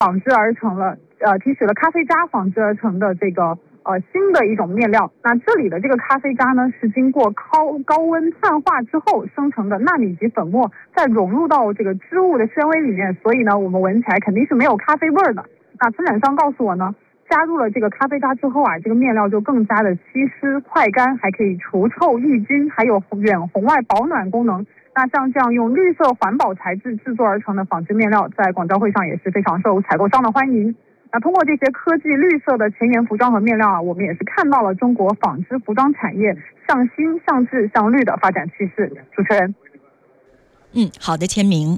仿制而成了提取了咖啡渣仿制而成的这个新的一种面料。那这里的这个咖啡渣呢，是经过高温碳化之后生成的纳米级粉末，再融入到这个织物的纤维里面，所以呢，我们闻起来肯定是没有咖啡味儿的。那生产商告诉我呢，加入了这个咖啡渣之后啊，这个面料就更加的吸湿快干，还可以除臭抑菌，还有远红外保暖功能。那像这样用绿色环保材质制作而成的纺织面料，在广交会上也是非常受采购商的欢迎。那通过这些科技绿色的前沿服装和面料啊，我们也是看到了中国纺织服装产业向新、向质、向绿的发展趋势。主持人， 好的签名。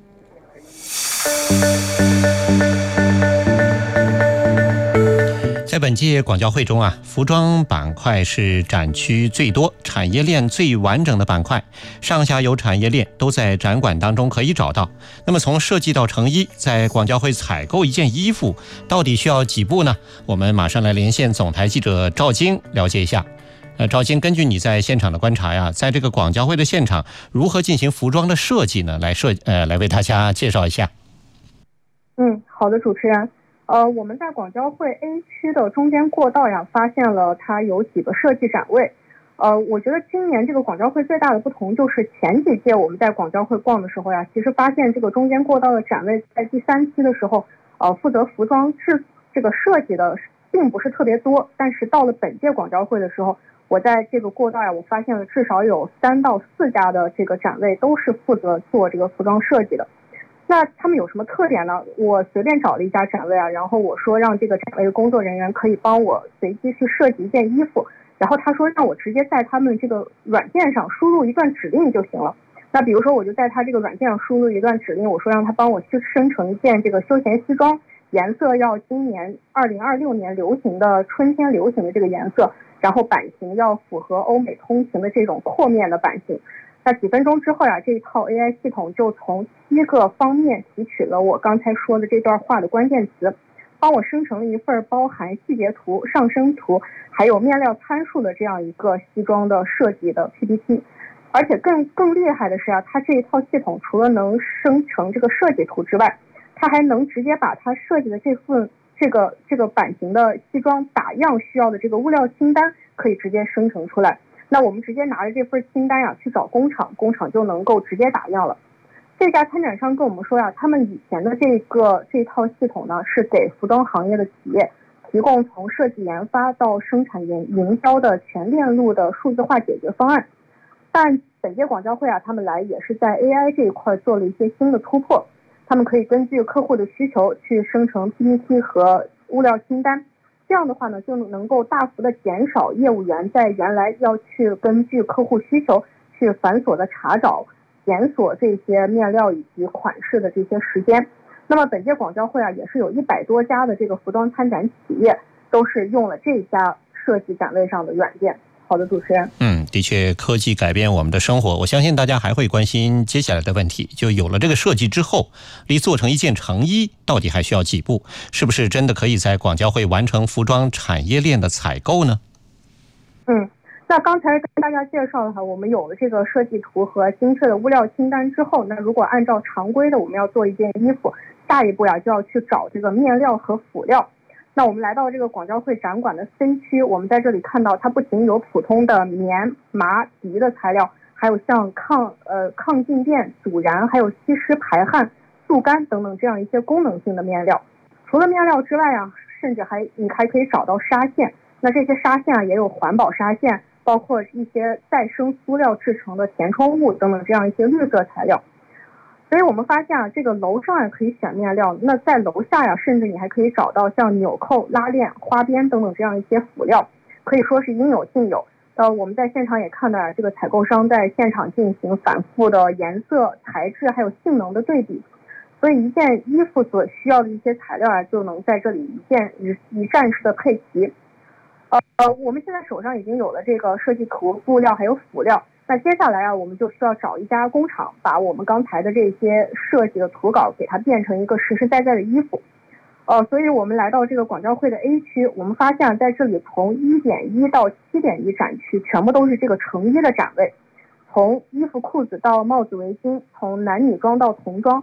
在本届广交会中啊，服装板块是展区最多、产业链最完整的板块，上下游产业链都在展馆当中可以找到。那么从设计到成衣，在广交会采购一件衣服到底需要几步呢？我们马上来连线总台记者赵晶了解一下。赵晶，根据你在现场的观察呀，在这个广交会的现场如何进行服装的设计呢？来为大家介绍一下。 好的，主持人。我们在广交会 A 区的中间过道呀，发现了它有几个设计展位。我觉得今年这个广交会最大的不同就是前几届我们在广交会逛的时候呀，其实发现这个中间过道的展位在第3期的时候，负责服装这个设计的并不是特别多，但是到了本届广交会的时候，我在这个过道呀，我发现了至少有3到4家的这个展位都是负责做这个服装设计的。那他们有什么特点呢？我随便找了一家展位啊，然后我说让这个展位的工作人员可以帮我随机去设计一件衣服，然后他说让我直接在他们这个软件上输入一段指令就行了。那比如说我就在他这个软件上输入一段指令，我说让他帮我去生成一件这个休闲西装，颜色要今年2026年春天流行的这个颜色，然后版型要符合欧美通行的这种阔面的版型。那几分钟之后呀，这一套 AI 系统就从7个方面提取了我刚才说的这段话的关键词，帮我生成了一份包含细节图、上身图还有面料参数的这样一个西装的设计的 PPT。而且更厉害的是啊，它这一套系统除了能生成这个设计图之外，它还能直接把它设计的这个版型的西装打样需要的这个物料清单可以直接生成出来。那我们直接拿着这份清单呀去找工厂，工厂就能够直接打样了。这家参展商跟我们说呀，他们以前的这一套系统呢，是给服装行业的企业提供从设计研发到生产营销的全链路的数字化解决方案。但本届广交会啊，他们来也是在 AI 这一块做了一些新的突破，他们可以根据客户的需求去生成 PPT 和物料清单。这样的话呢，就能够大幅的减少业务员在原来要去根据客户需求去繁琐的查找、检索这些面料以及款式的这些时间。那么本届广交会啊，也是有100多家的这个服装参展企业都是用了这家设计展位上的软件。好的，主持人。 的确，科技改变我们的生活，我相信大家还会关心接下来的问题，就有了这个设计之后，离做成一件成衣到底还需要几步？是不是真的可以在广交会完成服装产业链的采购呢？ 那刚才跟大家介绍的话，我们有了这个设计图和精确的物料清单之后，那如果按照常规的我们要做一件衣服，下一步呀就要去找这个面料和辅料。那我们来到这个广交会展馆的 C 区，我们在这里看到它不仅有普通的棉、麻、涤的材料，还有像抗静电、阻燃，还有吸湿排汗、速干等等这样一些功能性的面料。除了面料之外啊，甚至你还可以找到纱线。那这些纱线啊也有环保纱线，包括一些再生塑料制成的填充物等等这样一些绿色材料。所以我们发现啊，这个楼上也可以选面料，那在楼下呀，甚至你还可以找到像纽扣、拉链、花边等等这样一些辅料，可以说是应有尽有。我们在现场也看到啊，这个采购商在现场进行反复的颜色、材质还有性能的对比，所以一件衣服所需要的一些材料啊，就能在这里一站式的配齐。我们现在手上已经有了这个设计图、布料还有辅料。那接下来啊，我们就需要找一家工厂，把我们刚才的这些设计的图稿给它变成一个实实在在的衣服。所以我们来到这个广交会的 A 区，我们发现在这里从1.1到7.1展区全部都是这个成衣的展位，从衣服、裤子到帽子、围巾，从男女装到童装，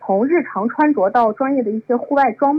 从日常穿着到专业的一些户外装